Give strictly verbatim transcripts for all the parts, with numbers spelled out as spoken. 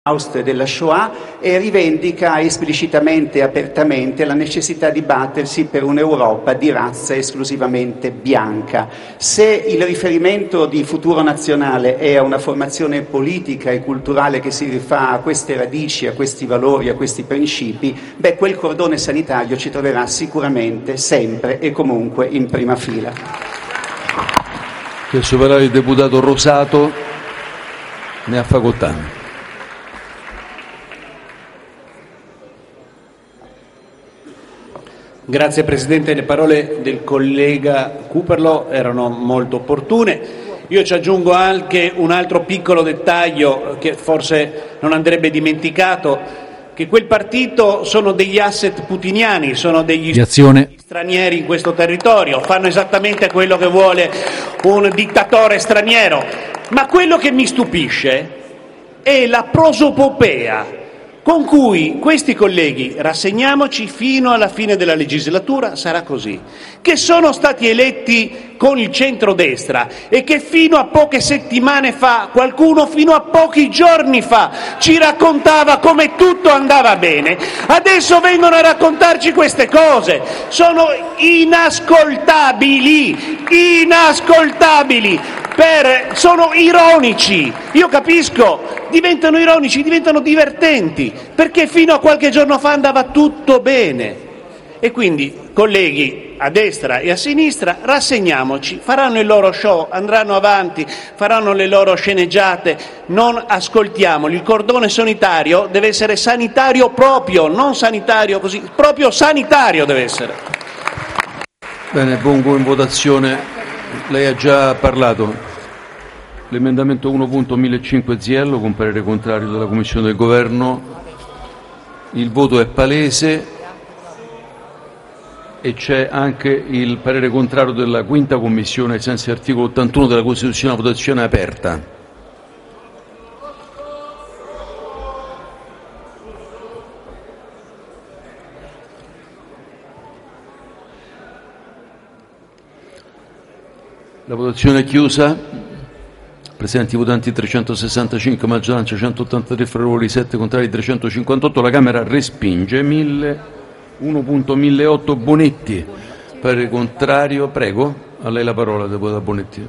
Holocaust della Shoah e rivendica esplicitamente e apertamente la necessità di battersi per un'Europa di razza esclusivamente bianca. Se il riferimento di Futuro Nazionale è a una formazione politica e culturale che si rifà a queste radici, a questi valori, a questi principi, beh, quel cordone sanitario ci troverà sicuramente, sempre e comunque in prima fila. Chiesto parlare il deputato Rosato, ne ha facoltà. Grazie Presidente, le parole del collega Cooperlo erano molto opportune. Io ci aggiungo anche un altro piccolo dettaglio che forse non andrebbe dimenticato, che quel partito sono degli asset putiniani, sono degli stranieri in questo territorio, fanno esattamente quello che vuole un dittatore straniero. Ma quello che mi stupisce è la prosopopea con cui questi colleghi, rassegniamoci fino alla fine della legislatura, sarà così, che sono stati eletti con il centrodestra e che fino a poche settimane fa, qualcuno fino a pochi giorni fa, ci raccontava come tutto andava bene, adesso vengono a raccontarci queste cose. Sono inascoltabili, inascoltabili, per, sono ironici. Io capisco, diventano ironici, diventano divertenti, perché fino a qualche giorno fa andava tutto bene. E quindi, colleghi a destra e a sinistra, rassegniamoci, faranno il loro show, andranno avanti, faranno le loro sceneggiate, non ascoltiamoli. Il cordone sanitario deve essere sanitario proprio, non sanitario così, proprio sanitario deve essere. Bene, pongo in votazione. Lei ha già parlato. L'emendamento uno punto millecinquecento Ziello con parere contrario della Commissione del Governo. Il voto è palese e c'è anche il parere contrario della quinta Commissione ai sensi dell'articolo ottantuno della Costituzione. La votazione è aperta. La votazione è chiusa. Presenti votanti trecentosessantacinque, maggioranza centottantatré, favorevoli sette, contrari trecentocinquantotto. La Camera respinge. uno punto milleotto Bonetti, parere contrario. Prego, a lei la parola, deputata Bonetti.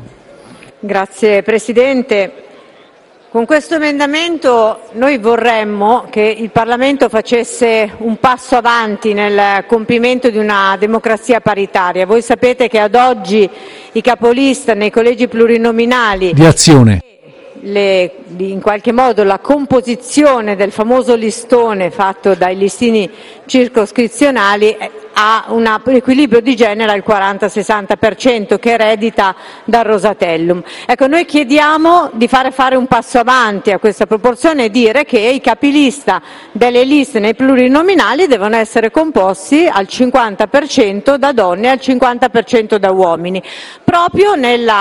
Grazie Presidente. Con questo emendamento noi vorremmo che il Parlamento facesse un passo avanti nel compimento di una democrazia paritaria. Voi sapete che ad oggi i capolista nei collegi plurinominali di Azione Le, in qualche modo la composizione del famoso listone fatto dai listini circoscrizionali ha un equilibrio di genere al quaranta sessanta per cento che eredita dal Rosatellum. Ecco, noi chiediamo di fare fare un passo avanti a questa proporzione e dire che i capilista delle liste nei plurinominali devono essere composti al cinquanta per cento da donne e al cinquanta per cento da uomini, proprio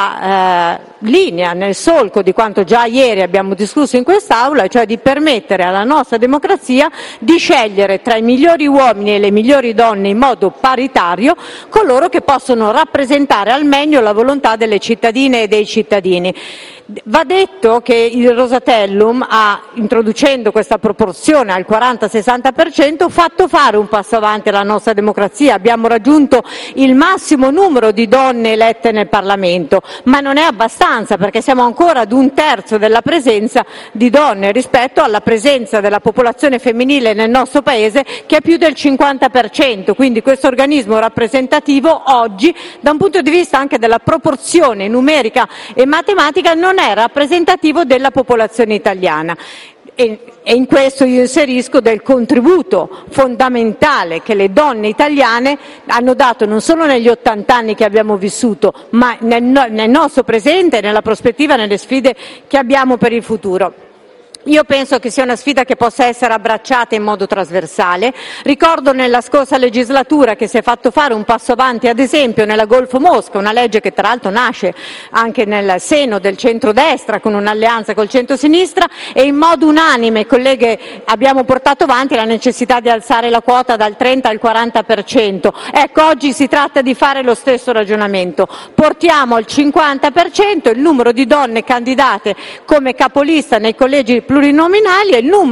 nella eh, linea, nel solco di quanto già ieri abbiamo discusso in quest'Aula, cioè di permettere alla nostra democrazia di scegliere tra i migliori uomini e le migliori donne in modo paritario coloro che possono rappresentare al meglio la volontà delle cittadine e dei cittadini. Va detto che il Rosatellum ha, introducendo questa proporzione al quaranta sessanta per cento, fatto fare un passo avanti alla nostra democrazia. Abbiamo raggiunto il massimo numero di donne elette nel Parlamento, ma non è abbastanza perché siamo ancora ad un terzo della presenza di donne rispetto alla presenza della popolazione femminile nel nostro Paese che è più del cinquanta per cento. Quindi questo organismo rappresentativo oggi, da un punto di vista anche della proporzione numerica e matematica, non è rappresentativo della popolazione italiana. E in questo io inserisco del contributo fondamentale che le donne italiane hanno dato non solo negli ottanta anni che abbiamo vissuto, ma nel, nel nostro presente, nella prospettiva, nelle sfide che abbiamo per il futuro. Io penso che sia una sfida che possa essere abbracciata in modo trasversale. Ricordo nella scorsa legislatura che si è fatto fare un passo avanti, ad esempio, nella Golfo Mosca, una legge che tra l'altro nasce anche nel seno del centrodestra con un'alleanza col centrosinistra, e in modo unanime, colleghe, abbiamo portato avanti la necessità di alzare la quota dal trenta al quaranta per cento. Ecco, oggi si tratta di fare lo stesso ragionamento. Portiamo al cinquanta per cento il numero di donne candidate come capolista nei collegi plurinominali e il numero